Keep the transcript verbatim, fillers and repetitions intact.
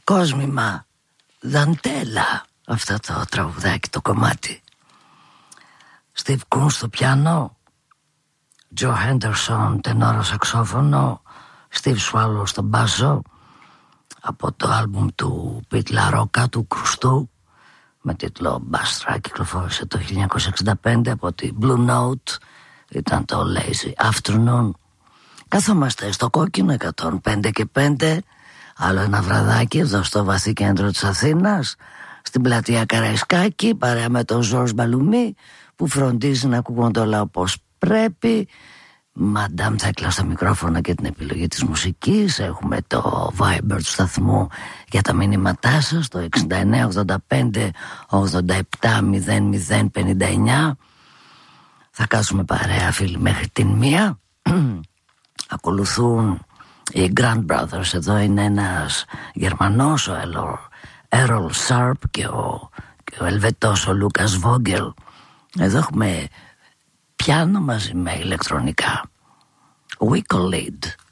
κόσμημα δαντέλα αυτό το τραγουδάκι, το κομμάτι. Steve Coon στο πιάνο, Joe Henderson τενόρο σαξόφωνο, Steve Swallow στο μπάσο, από το άλμπουμ του Pete LaRocca, του Κρουστού, με τίτλο Bastra, κυκλοφόρησε το χίλια εννιακόσια εξήντα πέντε. Από τη Blue Note ήταν το Lazy Afternoon. Καθόμαστε στο κόκκινο εκατόν πέντε και πέντε, άλλο ένα βραδάκι εδώ στο βαθύ κέντρο της Αθήνας, στην πλατεία Καραϊσκάκη, παρέα με τον Ζορζ Μπαλουμή, που φροντίζει να ακούγονται όλα όπως πρέπει. Μαντάμ Θέκλα στο μικρόφωνο και την επιλογή της μουσικής. Έχουμε το Viber του σταθμού για τα μηνύματά σας, το εξήντα εννέα ογδόντα πέντε ογδόντα επτά μηδέν μηδέν πενήντα εννέα. Θα κάτσουμε παρέα, φίλοι, μέχρι την μία. Ακολουθούν οι Grand Brothers. Εδώ είναι ένας Γερμανός, ο Errol Sharp, και ο, και ο Ελβετός, ο Λούκας Βόγγελ. Εδώ έχουμε πιάνο μαζί με ηλεκτρονικά. We Collide.